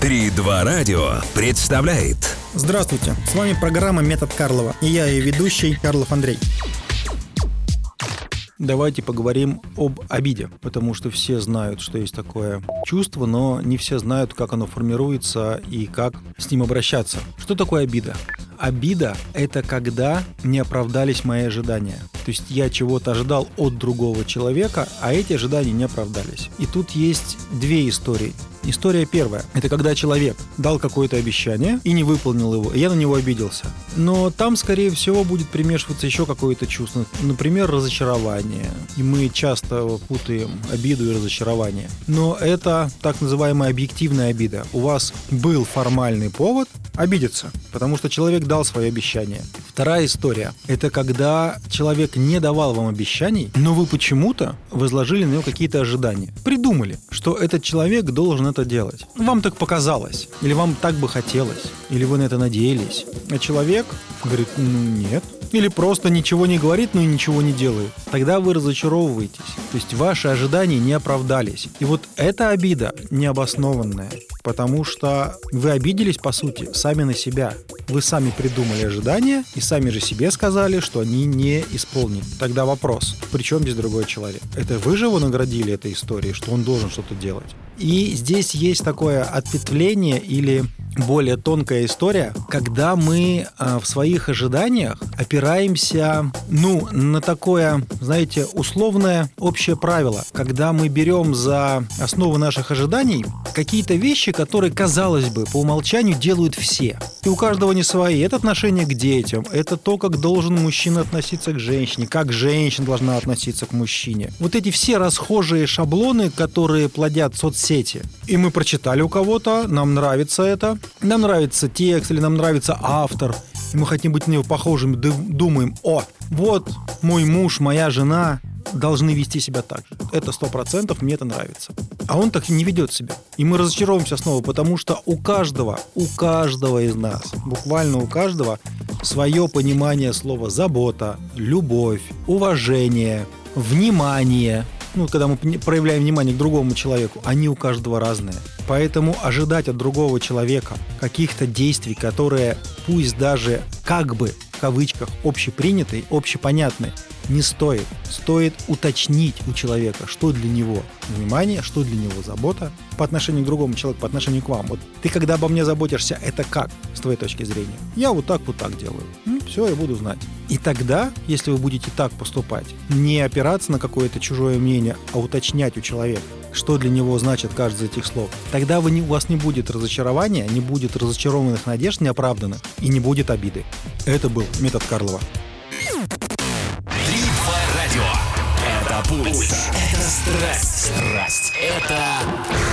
3-2 радио представляет. Здравствуйте, с вами программа «Метод Карлова» и я ее ведущий Карлов Андрей. Давайте поговорим об обиде, потому что все знают, что есть такое чувство, но не все знают, как оно формируется и как с ним обращаться. Что такое обида? Обида – это когда не оправдались мои ожидания. То есть я чего-то ожидал от другого человека, а эти ожидания не оправдались. И тут есть две истории. История первая – это когда человек дал какое-то обещание и не выполнил его, и я на него обиделся. Но там, скорее всего, будет примешиваться еще какое-то чувство, например, разочарование. И мы часто путаем обиду и разочарование. Но это так называемая объективная обида. У вас был формальный повод обидеться, потому что человек дал свое обещание. Вторая история – это когда человек не давал вам обещаний, но вы почему-то возложили на него какие-то ожидания. Придумали, что этот человек должен это делать. Вам так показалось, или вам так бы хотелось, или вы на это надеялись. А человек говорит, нет. Или просто ничего не говорит, но и ничего не делает. Тогда вы разочаровываетесь. То есть ваши ожидания не оправдались. И вот эта обида необоснованная, потому что вы обиделись, по сути, сами на себя. Вы сами придумали ожидания и сами же себе сказали, что они не исполнены. Тогда вопрос, при чем здесь другой человек? Это вы же его наградили этой историей, что он должен что-то делать? И здесь есть такое ответвление или более тонкая история, когда мы в своих ожиданиях опираемся, на такое, знаете, условное общее правило, когда мы берем за основу наших ожиданий какие-то вещи, которые, казалось бы, по умолчанию делают все. И у каждого не свои. Это отношение к детям, это то, как должен мужчина относиться к женщине, как женщина должна относиться к мужчине. Вот эти все расхожие шаблоны, которые плодят соцсети. И мы прочитали у кого-то, нам нравится это, нам нравится текст или нам нравится автор, и мы хотим быть на него похожими, думаем, вот мой муж, моя жена должны вести себя так же. Это 100%, мне это нравится. А он так не ведет себя. И мы разочаровываемся снова, потому что у каждого из нас, буквально у каждого, свое понимание слова забота, любовь, уважение, внимание. Когда мы проявляем внимание к другому человеку, они у каждого разные. Поэтому ожидать от другого человека каких-то действий, которые пусть даже как бы в кавычках общепринятые, общепонятные, не стоит. Стоит уточнить у человека, что для него внимание, что для него забота по отношению к другому человеку, по отношению к вам. Вот ты, когда обо мне заботишься, это как, с твоей точки зрения? Я вот так делаю. Все, я буду знать. И тогда, если вы будете так поступать, не опираться на какое-то чужое мнение, а уточнять у человека, что для него значит каждое из этих слов, тогда у вас не будет разочарования, не будет разочарованных надежд неоправданных и не будет обиды. Это был метод Карлова. 3-2 радио. Это пульс. Это страсть. Это